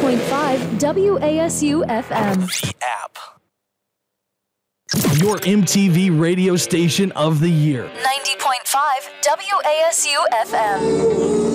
90.5 WASU FM. The app. Your MTV radio station of the year. 90.5 WASU FM.